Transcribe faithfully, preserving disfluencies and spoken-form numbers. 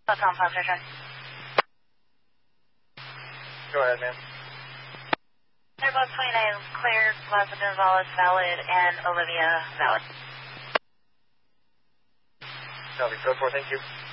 Tom five station. Go ahead, man. Airbus twenty-nine clear, Plaza Gonzalez valid, and Olivia valid. Copy, code four, thank you.